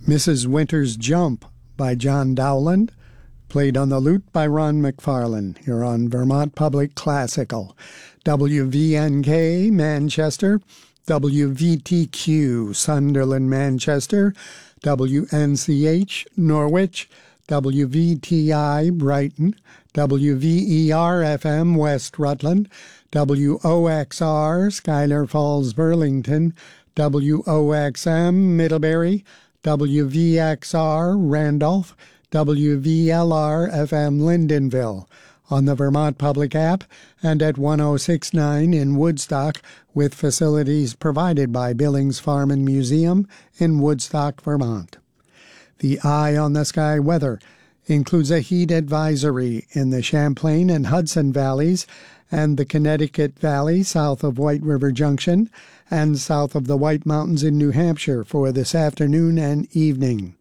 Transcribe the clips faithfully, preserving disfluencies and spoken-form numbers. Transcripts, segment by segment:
Missus Winter's Jump by John Dowland, played on the lute by Ron McFarlane, here on Vermont Public Classical. W V N K, Manchester, W V T Q, Sunderland, Manchester, W N C H, Norwich, W V T I, Brighton, W V E R F M, West Rutland, W O X R, Schuyler Falls, Burlington, W O X M, Middlebury, W V X R, Randolph, W V L R F M, Lyndonville, on the Vermont Public app, and at one oh six point nine in Woodstock, with facilities provided by Billings Farm and Museum in Woodstock, Vermont. The Eye on the Sky weather includes a heat advisory in the Champlain and Hudson Valleys and the Connecticut Valley south of White River Junction and south of the White Mountains in New Hampshire for this afternoon and evening.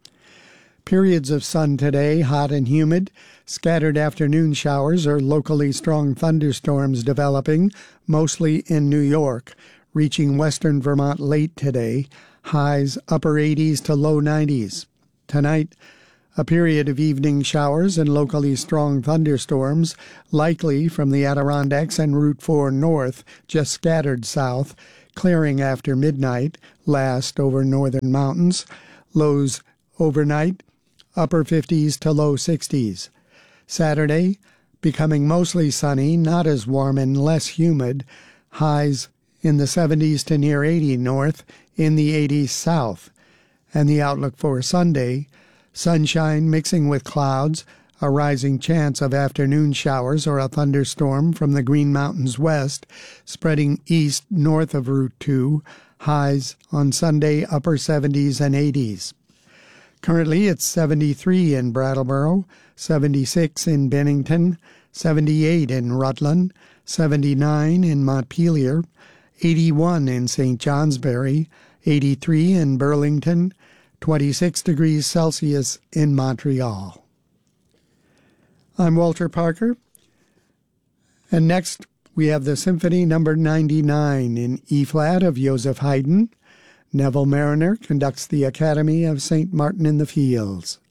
Periods of sun today, hot and humid, scattered afternoon showers or locally strong thunderstorms developing, mostly in New York, reaching western Vermont late today, highs upper eighties to low nineties. Tonight, a period of evening showers and locally strong thunderstorms, likely from the Adirondacks and Route four north, just scattered south, clearing after midnight, last over northern mountains. Lows overnight, upper fifties to low sixties. Saturday, becoming mostly sunny, not as warm and less humid, highs in the seventies to near eighty north, in the eighties south. And the outlook for Sunday, sunshine mixing with clouds, a rising chance of afternoon showers or a thunderstorm from the Green Mountains west, spreading east north of Route two, highs on Sunday upper seventies and eighties. Currently it's seventy-three in Brattleboro, seventy-six in Bennington, seventy-eight in Rutland, seventy-nine in Montpelier, eighty-one in Saint Johnsbury, eighty-three in Burlington, twenty-six degrees Celsius in Montreal. I'm Walter Parker, and next we have the Symphony number ninety-nine in E-flat of Joseph Haydn. Neville Mariner conducts the Academy of Saint Martin in the Fields.